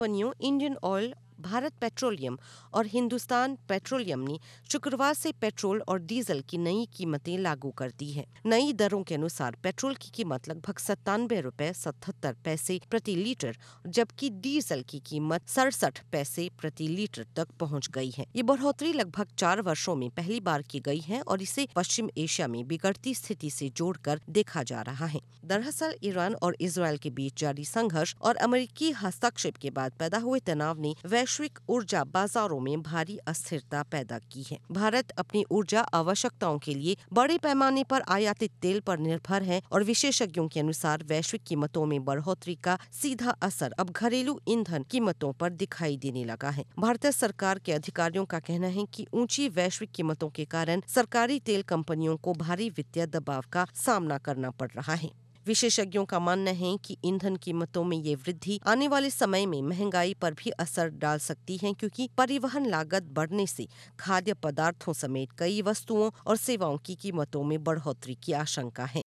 कंपनियों Indian oil, Bharat petroleum और Hindustan petroleum ने शुक्रवार से पेट्रोल और डीजल की नई कीमतें लागू कर दी हैं। नई दरों के अनुसार पेट्रोल की कीमत लगभग 97 रुपए 77 पैसे प्रति लीटर, जबकि डीजल की कीमत 67 पैसे प्रति लीटर तक पहुंच गई है। ये बढ़ोतरी लगभग 4 वर्षों में पहली बार की गई है और इसे पश्चिम एशिया में बिगड़ती स्थिति से जोड़कर देखा जा रहा है। दरअसल ईरान और इजरायल के बीच जारी संघर्ष और अमेरिकी हस्तक्षेप के बाद पैदा हुए तनाव ने वैश्विक ऊर्जा बाजारों में भारी अस्थिरता पैदा की है। भारत अपनी ऊर्जा आवश्यकताओं के लिए बड़े पैमाने पर आयातित तेल पर निर्भर है और विशेषज्ञों के अनुसार वैश्विक कीमतों में बढ़ोतरी का सीधा असर अब घरेलू ईंधन कीमतों पर दिखाई देने लगा है। भारतीय सरकार के अधिकारियों का कहना है कि ऊंची वैश्विक कीमतों के कारण सरकारी तेल कंपनियों को भारी वित्तीय दबाव का सामना करना पड़ रहा है। विशेषज्ञों का मानना है कि ईंधन कीमतों में ये वृद्धि आने वाले समय में महंगाई पर भी असर डाल सकती है, क्योंकि परिवहन लागत बढ़ने से खाद्य पदार्थों समेत कई वस्तुओं और सेवाओं की कीमतों में बढ़ोतरी की आशंका है।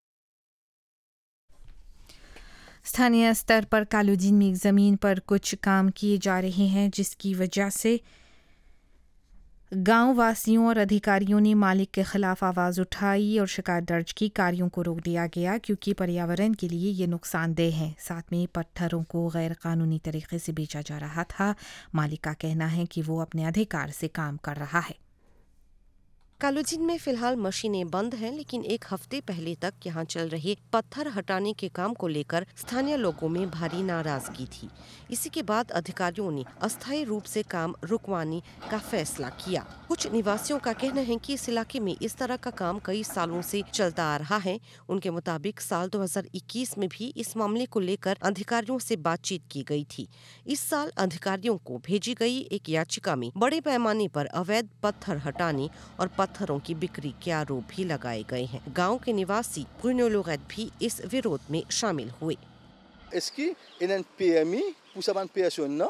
स्थानीय स्तर पर कालूजीन में जमीन पर कुछ काम किए जा रहे हैं, जिसकी वजह से गांव वासियों और अधिकारियों ने मालिक के खिलाफ आवाज़ उठाई और शिकायत दर्ज की। कार्यों को रोक दिया गया क्योंकि पर्यावरण के लिए ये नुकसानदेह है। साथ में पत्थरों को गैर कानूनी तरीके से बेचा जा रहा था। मालिक का कहना है कि वो अपने अधिकार से काम कर रहा है। कालूजीन में फिलहाल मशीनें बंद हैं, लेकिन एक हफ्ते पहले तक यहाँ चल रहे पत्थर हटाने के काम को लेकर स्थानीय लोगों में भारी नाराजगी थी। इसी के बाद अधिकारियों ने अस्थायी रूप से काम रुकवाने का फैसला किया। कुछ निवासियों का कहना है कि इस इलाके में इस तरह का काम कई सालों से चलता आ रहा है। उनके मुताबिक साल 2021 में भी इस मामले को लेकर अधिकारियों से बातचीत की गई थी। इस साल अधिकारियों को भेजी गई एक याचिका में बड़े पैमाने पर अवैध पत्थर हटाने और पत्थरों की बिक्री के आरोप भी लगाए गए हैं। गांव के निवासी ब्रुनो लोगेट भी इस विरोध में शामिल हुए। Est-ce qu'il y a un PMI pour ces personnes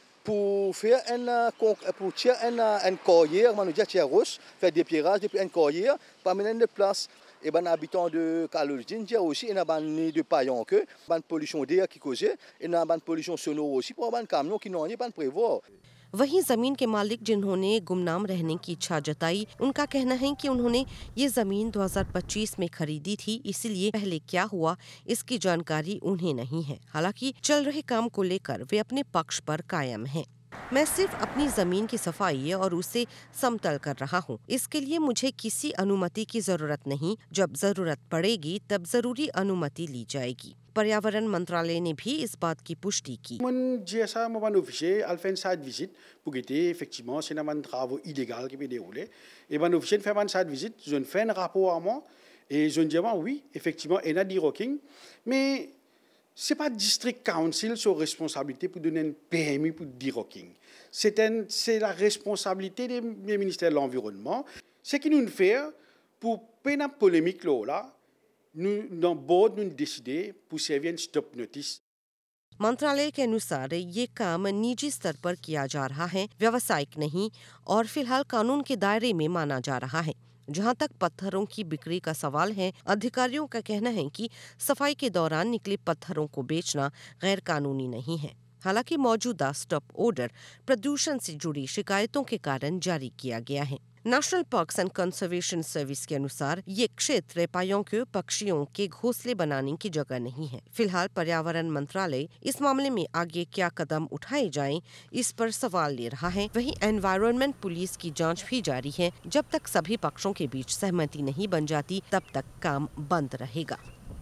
pour faire pour tirer un collier, on nous dit tirer roche, faire des pierrages depuis un collier, pas mener de place. Et ben habitants de Kalouldine dire aussi il y a ban de paillon que ban pollution d'air qui cause, il y a ban pollution sonore aussi pour ban camion qui n'ont pas prévoir. वहीं जमीन के मालिक जिन्होंने गुमनाम रहने की इच्छा जताई, उनका कहना है कि उन्होंने ये जमीन 2025 में खरीदी थी, इसीलिए पहले क्या हुआ इसकी जानकारी उन्हें नहीं है। हालांकि चल रहे काम को लेकर वे अपने पक्ष पर कायम हैं। मैं सिर्फ अपनी जमीन की सफाई और उसे समतल कर रहा हूँ। इसके लिए मुझे किसी अनुमति की जरूरत नहीं। जब जरूरत पड़ेगी तब जरूरी अनुमति ली जाएगी। पर्यावरण मंत्रालय ने भी इस बात की पुष्टि की। GSA m'a officier a fait une site visite pour guetter effectivement c'est un travaux illégal qui peut dérouler. Et ben officier fait une site visite, je fais un rapport à moi et je dis oui effectivement il y a des rocking, mais c'est pas district council sur responsabilité pour donner un PMI pour dire rocking. C'est la responsabilité des ministères de l'environnement. Ce qui nous fait pour pas une polémique là. nous board ने डिसाइडे pour servir une stop notice. मंत्रालय के अनुसार ये काम निजी स्तर पर किया जा रहा है, व्यावसायिक नहीं, और फिलहाल कानून के दायरे में माना जा रहा है। जहां तक पत्थरों की बिक्री का सवाल है, अधिकारियों का कहना है कि सफाई के दौरान निकले पत्थरों को बेचना गैर कानूनी नहीं है। हालांकि मौजूदा स्टॉप ऑर्डर प्रदूषण से जुड़ी शिकायतों के कारण जारी किया गया है। National parks and conservation service के अनुसार ये क्षेत्र पायों के पक्षियों के घोंसले बनाने की जगह नहीं है। फिलहाल पर्यावरण मंत्रालय इस मामले में आगे क्या कदम उठाए जाएं, इस पर सवाल ले रहा है। वहीं एनवायरनमेंट पुलिस की जांच भी जारी है। जब तक सभी पक्षों के बीच सहमति नहीं बन जाती, तब तक काम बंद रहेगा।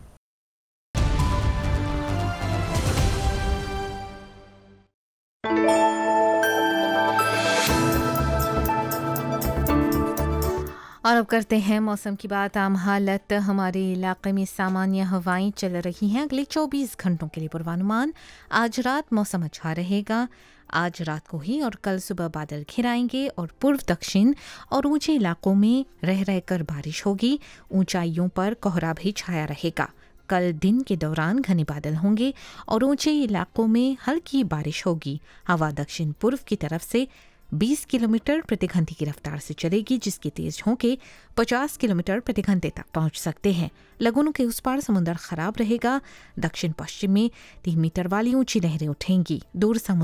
और अब करते हैं मौसम की बात। आम हालत हमारे इलाके में सामान्य हवाएं चल रही हैं। अगले 24 घंटों के लिए पूर्वानुमान। आज रात मौसम अच्छा रहेगा। आज रात को ही और कल सुबह बादल घिराएंगे और पूर्व दक्षिण और ऊंचे इलाकों में रह रहकर बारिश होगी। ऊंचाइयों पर कोहरा भी छाया रहेगा। कल दिन के दौरान घने बादल होंगे और ऊंचे इलाकों में हल्की बारिश होगी। हवा दक्षिण पूर्व की तरफ से 20 किलोमीटर प्रति घंटे की रफ्तार से चलेगी, जिसकी तेज झोंके 50 किलोमीटर प्रति घंटे तक पहुंच सकते हैं। लगुन के उस पार समुद्र खराब रहेगा। दक्षिण पश्चिम में 3 मीटर वाली ऊंची लहरें उठेंगी। दूर समुद्र